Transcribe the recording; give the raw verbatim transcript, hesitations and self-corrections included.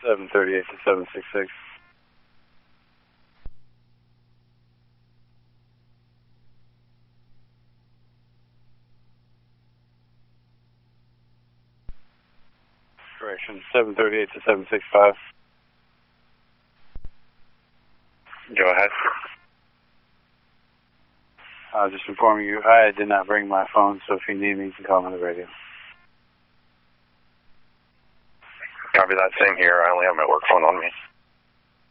seven thirty-eight to seven sixty-six. Correction, seven thirty-eight to seven sixty-five. Go ahead. I was just informing you, I did not bring my phone, so if you need me, you can call me on the radio. Copy that, same here. I only have my work phone on me.